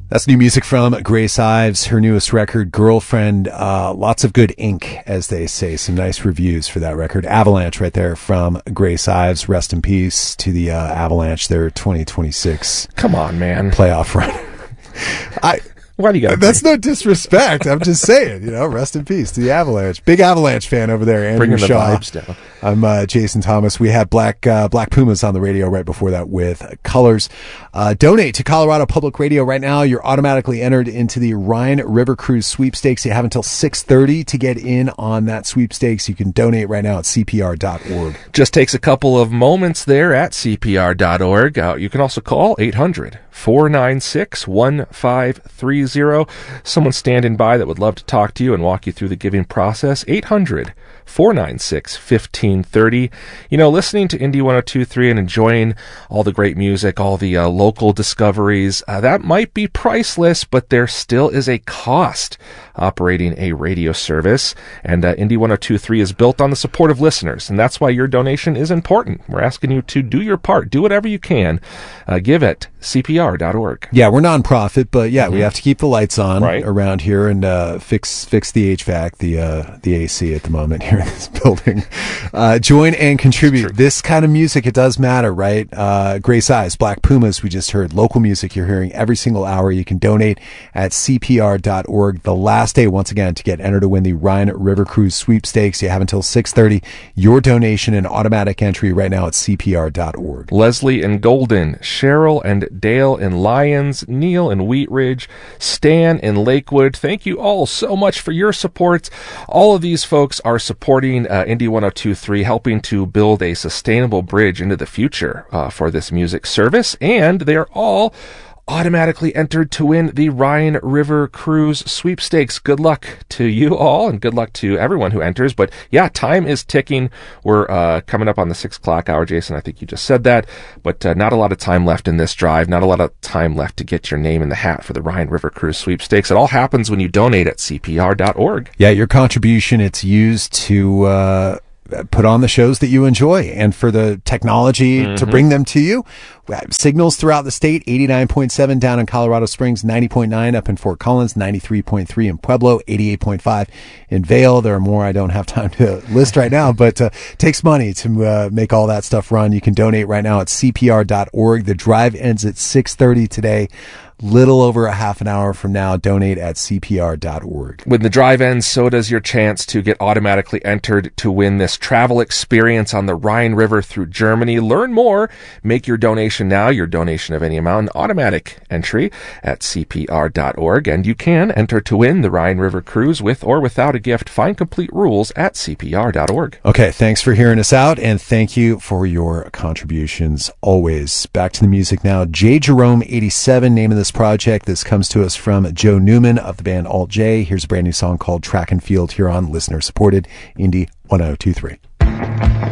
That's new music from Grace Ives, her newest record, Girlfriend. Lots of good ink, as they say. Some nice reviews for that record. Avalanche right there from Grace Ives. Rest in peace to the Avalanche, their 2026. Come on, man. Playoff run. Why do you got? That's no disrespect. I'm just saying, rest in peace to the Avalanche. Big Avalanche fan over there, Andrew Bringing Shaw. the vibes down. I'm Jason Thomas. We had Black Pumas on the radio right before that with Colors. Donate to Colorado Public Radio right now. You're automatically entered into the Rhine River Cruise sweepstakes. You have until 6:30 to get in on that sweepstakes. You can donate right now at CPR.org. Just takes a couple of moments there at CPR.org. You can also call 800-496-1530. Someone standing by that would love to talk to you and walk you through the giving process. 800-496-1530. Listening to Indie 102.3 and enjoying all the great music, all the local discoveries, that might be priceless, but there still is a cost operating a radio service. And Indie 102.3 is built on the support of listeners, and that's why your donation is important. We're asking you to do your part. Do whatever you can. Give at CPR.org. Yeah, we're nonprofit, but we have to keep the lights on around here and fix the HVAC, the AC at the moment here in this building. Join and contribute. This kind of music, it does matter, right? Grace Ives, Black Pumas, we just heard. Local music you're hearing every single hour. You can donate at CPR.org. The last day, once again, to get entered to win the Rhine River Cruise sweepstakes. You have until 6:30. Your donation and automatic entry right now at CPR.org. Leslie in Golden, Cheryl and Dale in Lyons, Neil in Wheat Ridge, Stan in Lakewood. Thank you all so much for your support. All of these folks are supporting Indie 102.3, helping to build a sustainable bridge into the future for this music service, and they are all automatically entered to win the Rhine River Cruise sweepstakes. Good luck to you all, and good luck to everyone who enters. But yeah, time is ticking. We're coming up on the 6 o'clock hour, Jason. I think you just said that. But not a lot of time left in this drive. Not a lot of time left to get your name in the hat for the Rhine River Cruise sweepstakes. It all happens when you donate at CPR.org. Yeah, your contribution, it's used to put on the shows that you enjoy and for the technology to bring them to you. We have signals throughout the state, 89.7 down in Colorado Springs, 90.9 up in Fort Collins, 93.3 in Pueblo, 88.5 in Vail. There are more I don't have time to list right now, but it takes money to make all that stuff run. You can donate right now at CPR.org. The drive ends at 6:30 today. Little over a half an hour from now. Donate at CPR.org. When the drive ends, so does your chance to get automatically entered to win this travel experience on the Rhine River through Germany. Learn more. Make your donation now. Your donation of any amount, an automatic entry at CPR.org. And you can enter to win the Rhine River Cruise with or without a gift. Find complete rules at CPR.org. Okay, thanks for hearing us out, and thank you for your contributions always. Back to the music now. J. Jerome 87, name of this project. This comes to us from Joe Newman of the band Alt J. Here's a brand new song called Track and Field here on listener supported Indie 102.3.